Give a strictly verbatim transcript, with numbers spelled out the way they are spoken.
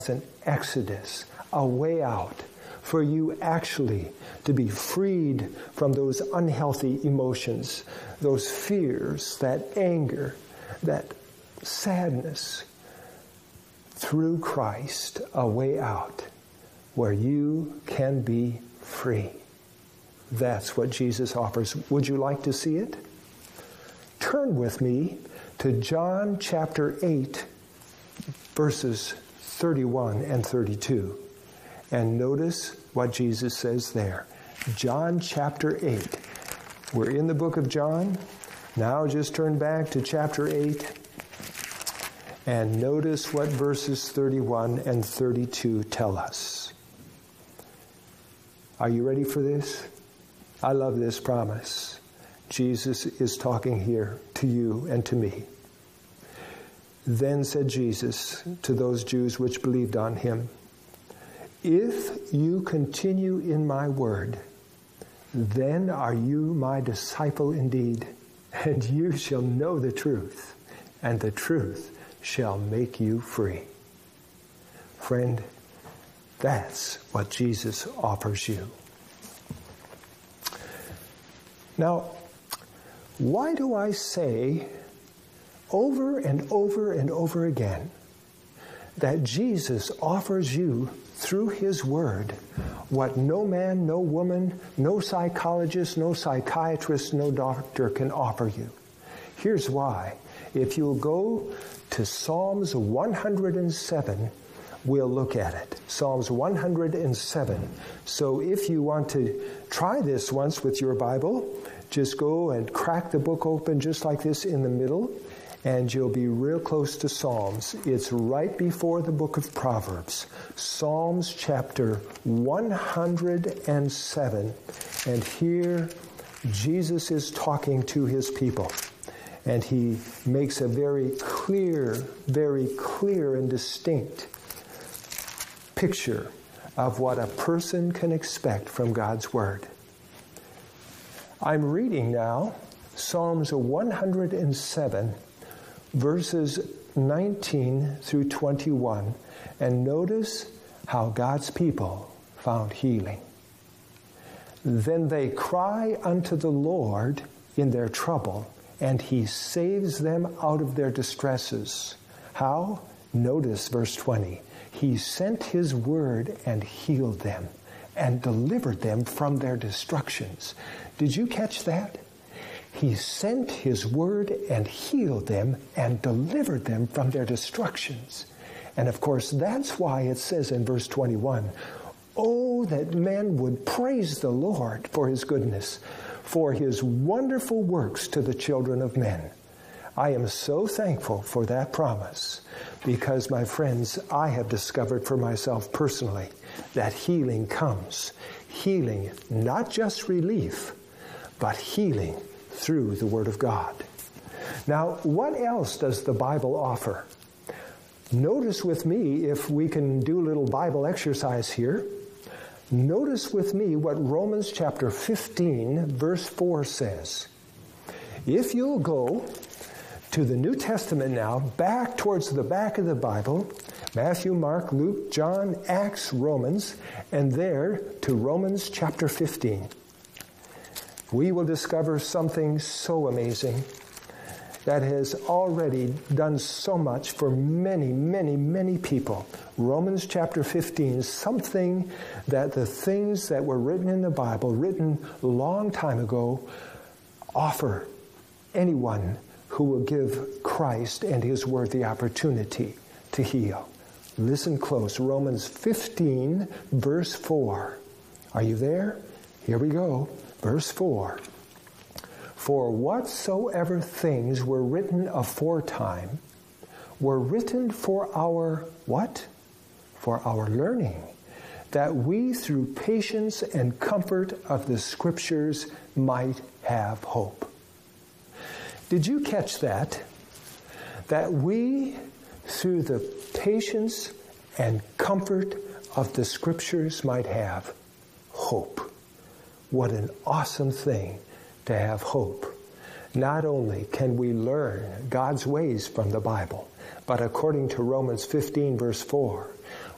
an exodus, a way out, for you actually to be freed from those unhealthy emotions, those fears, that anger, that sadness, through Christ, a way out where you can be free. That's what Jesus offers. Would you like to see it? Turn with me to John chapter eight, verses thirty-one and thirty-two. And notice what Jesus says there. John chapter eight. We're in the book of John. Now just turn back to chapter eight and notice what verses thirty-one and thirty-two tell us. Are you ready for this? I love this promise. Jesus is talking here to you and to me. Then said Jesus to those Jews which believed on him, if you continue in my word, then are you my disciple indeed, and you shall know the truth, and the truth shall make you free. Friend, that's what Jesus offers you. Now, why do I say over and over and over again that Jesus offers you through his word what no man, no woman, no psychologist, no psychiatrist, no doctor can offer you? Here's why. If you'll go to Psalms one hundred seven, we'll look at it. Psalms one hundred seven. So if you want to try this once with your Bible, just go and crack the book open just like this in the middle, and you'll be real close to Psalms. It's right before the book of Proverbs. Psalms chapter one hundred seven. And here Jesus is talking to his people. And he makes a very clear, very clear and distinct picture of what a person can expect from God's word. I'm reading now Psalms one hundred seven, verses nineteen through twenty-one, and notice how God's people found healing. Then they cry unto the Lord in their trouble, and he saves them out of their distresses. How? Notice verse twenty. He sent his word and healed them and delivered them from their destructions. Did you catch that? He sent his word and healed them and delivered them from their destructions. And of course, that's why it says in verse twenty-one, oh, that men would praise the Lord for his goodness, for his wonderful works to the children of men. I am so thankful for that promise because, my friends, I have discovered for myself personally that healing comes. Healing, not just relief, but healing through the Word of God. Now, what else does the Bible offer? Notice with me, if we can do a little Bible exercise here, notice with me what Romans chapter fifteen, verse four says. If you'll go to the New Testament now, back towards the back of the Bible, Matthew, Mark, Luke, John, Acts, Romans, and there to Romans chapter fifteen. We will discover something so amazing that has already done so much for many, many, many people. Romans chapter fifteen, something that the things that were written in the Bible, written a long time ago, offer anyone who will give Christ and his word the opportunity to heal. Listen close. Romans fifteen, verse four. Are you there? Here we go. Verse four. For whatsoever things were written aforetime were written for our what? For our learning, that we through patience and comfort of the Scriptures might have hope. Did you catch that? That we through the patience and comfort of the Scriptures might have hope. What an awesome thing to have hope. Not only can we learn God's ways from the Bible, but according to Romans fifteen, verse four,